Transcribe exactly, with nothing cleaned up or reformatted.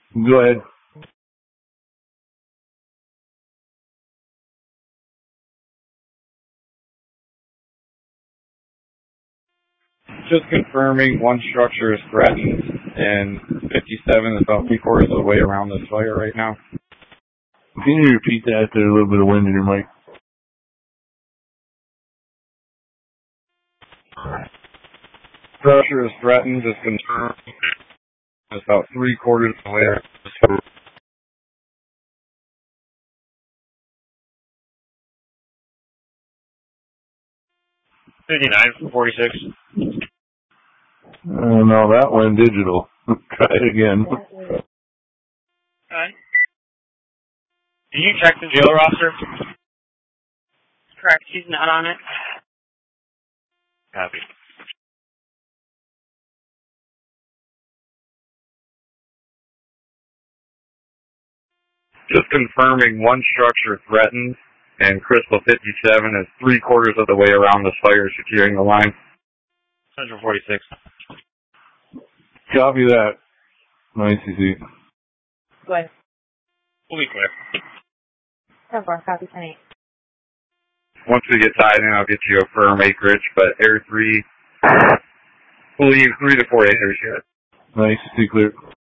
Go ahead. Just confirming one structure is threatened, and fifty-seven is about three quarters of the way around this fire right now. Can you repeat that? There's a little bit of wind in your mic. Structure is threatened, is confirmed. It's about three quarters of the way around this fire. fifty-nine from forty-six. Uh, no, that went digital. Try it again. Okay. Can you check the jail roster? Correct. He's not on it. Copy. Just confirming one structure threatened, and Crystal fifty-seven is three quarters of the way around this fire, securing the line. Central forty-six. Copy that. Nice to see. Go ahead. We'll be clear. ten four, copy ten eight. Once we get tied in, I'll get you a firm acreage, but Air three, we'll leave three to four acres yet. Nice to see clear.